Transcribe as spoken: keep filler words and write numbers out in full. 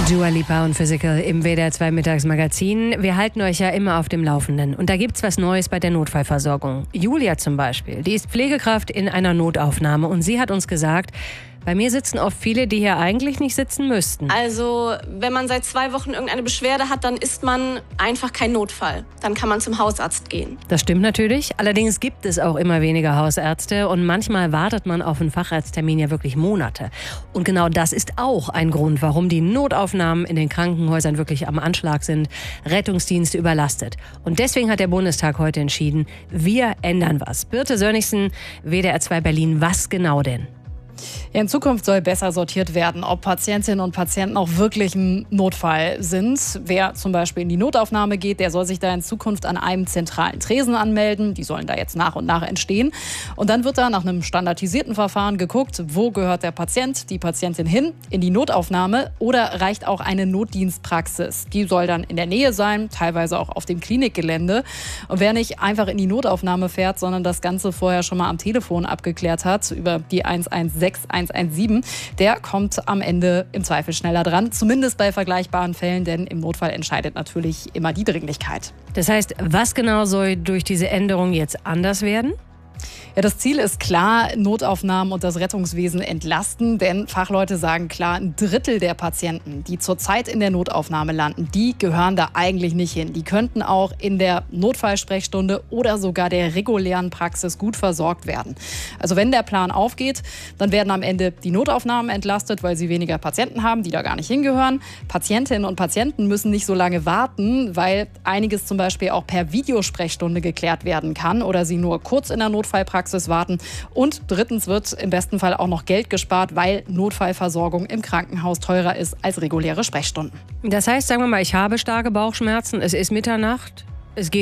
Dua Lipa und Physical im W D R zwei Mittagsmagazin. Wir halten euch ja immer auf dem Laufenden. Und da gibt's was Neues bei der Notfallversorgung. Julia zum Beispiel, die ist Pflegekraft in einer Notaufnahme. Und sie hat uns gesagt, bei mir sitzen oft viele, die hier eigentlich nicht sitzen müssten. Also, wenn man seit zwei Wochen irgendeine Beschwerde hat, dann ist man einfach kein Notfall. Dann kann man zum Hausarzt gehen. Das stimmt natürlich. Allerdings gibt es auch immer weniger Hausärzte. Und manchmal wartet man auf einen Facharzttermin ja wirklich Monate. Und genau das ist auch ein Grund, warum die Notaufnahmen in den Krankenhäusern wirklich am Anschlag sind. Rettungsdienste überlastet. Und deswegen hat der Bundestag heute entschieden, wir ändern was. Birte Sönnigsen, W D R zwei Berlin, was genau denn? Ja, in Zukunft soll besser sortiert werden, ob Patientinnen und Patienten auch wirklich ein Notfall sind. Wer zum Beispiel in die Notaufnahme geht, der soll sich da in Zukunft an einem zentralen Tresen anmelden. Die sollen da jetzt nach und nach entstehen. Und dann wird da nach einem standardisierten Verfahren geguckt, wo gehört der Patient, die Patientin hin, in die Notaufnahme oder reicht auch eine Notdienstpraxis. Die soll dann in der Nähe sein, teilweise auch auf dem Klinikgelände. Und wer nicht einfach in die Notaufnahme fährt, sondern das Ganze vorher schon mal am Telefon abgeklärt hat, über die eins eins sechs eins eins sieben, der kommt am Ende im Zweifel schneller dran. Zumindest bei vergleichbaren Fällen, denn im Notfall entscheidet natürlich immer die Dringlichkeit. Das heißt, was genau soll durch diese Änderung jetzt anders werden? Ja, das Ziel ist klar, Notaufnahmen und das Rettungswesen entlasten, denn Fachleute sagen klar, ein Drittel der Patienten, die zurzeit in der Notaufnahme landen, die gehören da eigentlich nicht hin. Die könnten auch in der Notfallsprechstunde oder sogar der regulären Praxis gut versorgt werden. Also wenn der Plan aufgeht, dann werden am Ende die Notaufnahmen entlastet, weil sie weniger Patienten haben, die da gar nicht hingehören. Patientinnen und Patienten müssen nicht so lange warten, weil einiges zum Beispiel auch per Videosprechstunde geklärt werden kann oder sie nur kurz in der Notfallpraxis warten. Und drittens wird im besten Fall auch noch Geld gespart, weil Notfallversorgung im Krankenhaus teurer ist als reguläre Sprechstunden. Das heißt, sagen wir mal, ich habe starke Bauchschmerzen, es ist Mitternacht, es geht